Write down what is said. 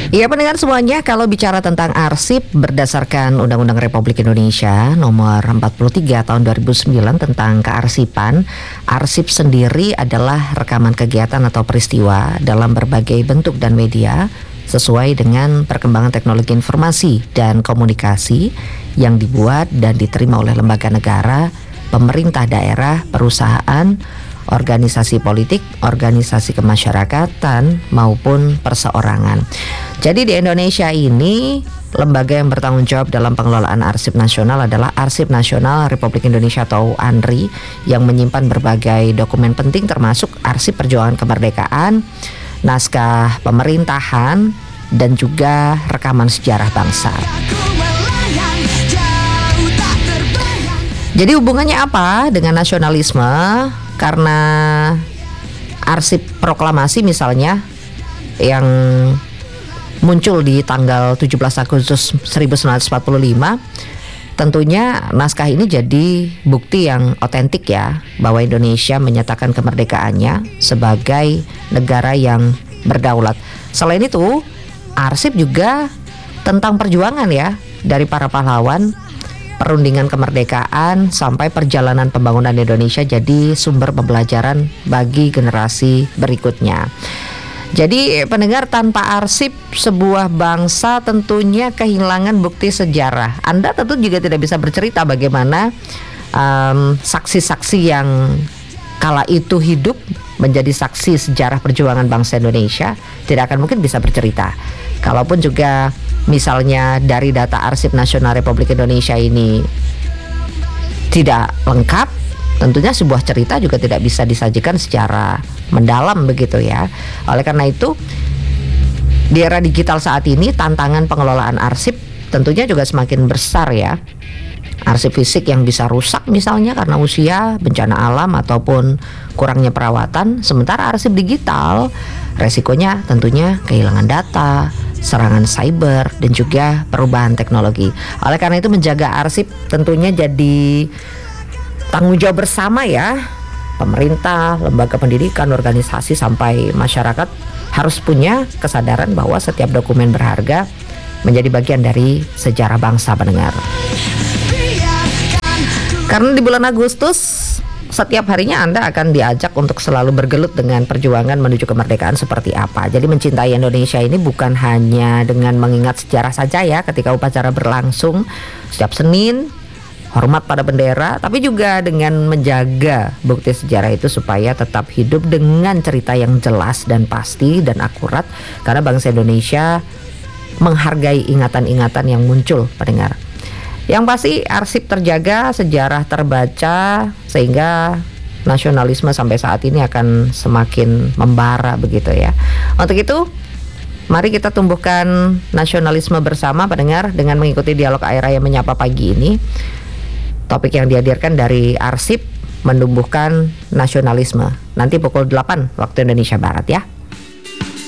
Iya pendengar semuanya, kalau bicara tentang arsip berdasarkan Undang-Undang Republik Indonesia nomor 43 tahun 2009 tentang kearsipan, arsip sendiri adalah rekaman kegiatan atau peristiwa dalam berbagai bentuk dan media sesuai dengan perkembangan teknologi informasi dan komunikasi yang dibuat dan diterima oleh lembaga negara, pemerintah daerah, perusahaan, organisasi politik, organisasi kemasyarakatan maupun perseorangan. Jadi di Indonesia ini lembaga yang bertanggung jawab dalam pengelolaan arsip nasional adalah Arsip Nasional Republik Indonesia atau ANRI yang menyimpan berbagai dokumen penting termasuk arsip perjuangan kemerdekaan, naskah pemerintahan dan juga rekaman sejarah bangsa. Jadi hubungannya apa dengan nasionalisme? Karena arsip proklamasi misalnya yang muncul di tanggal 17 Agustus 1945, tentunya naskah ini jadi bukti yang otentik ya bahwa Indonesia menyatakan kemerdekaannya sebagai negara yang berdaulat. Selain itu, arsip juga tentang perjuangan ya dari para pahlawan, perundingan kemerdekaan sampai perjalanan pembangunan Indonesia jadi sumber pembelajaran bagi generasi berikutnya. Jadi pendengar, tanpa arsip sebuah bangsa tentunya kehilangan bukti sejarah. Anda tentu juga tidak bisa bercerita bagaimana saksi-saksi yang kala itu hidup menjadi saksi sejarah perjuangan bangsa Indonesia tidak akan mungkin bisa bercerita. Kalaupun juga misalnya dari data Arsip Nasional Republik Indonesia ini tidak lengkap, tentunya sebuah cerita juga tidak bisa disajikan secara mendalam begitu ya. Oleh karena itu, di era digital saat ini tantangan pengelolaan arsip tentunya juga semakin besar ya. Arsip fisik yang bisa rusak misalnya karena usia, bencana alam ataupun kurangnya perawatan. Sementara arsip digital resikonya tentunya kehilangan data, serangan cyber dan juga perubahan teknologi. Oleh karena itu menjaga arsip tentunya jadi tanggung jawab bersama ya. Pemerintah, lembaga pendidikan, organisasi sampai masyarakat harus punya kesadaran bahwa setiap dokumen berharga menjadi bagian dari sejarah bangsa pendengar. Karena di bulan Agustus setiap harinya Anda akan diajak untuk selalu bergelut dengan perjuangan menuju kemerdekaan seperti apa. Jadi mencintai Indonesia ini bukan hanya dengan mengingat sejarah saja ya ketika upacara berlangsung setiap Senin, hormat pada bendera, tapi juga dengan menjaga bukti sejarah itu supaya tetap hidup dengan cerita yang jelas dan pasti dan akurat. Karena bangsa Indonesia menghargai ingatan-ingatan yang muncul pendengar. Yang pasti arsip terjaga, sejarah terbaca, sehingga nasionalisme sampai saat ini akan semakin membara begitu ya. Untuk itu, mari kita tumbuhkan nasionalisme bersama pendengar dengan mengikuti dialog Air Raya Menyapa pagi ini. Topik yang dihadirkan dari arsip menumbuhkan nasionalisme. Nanti pukul 8 waktu Indonesia Barat ya.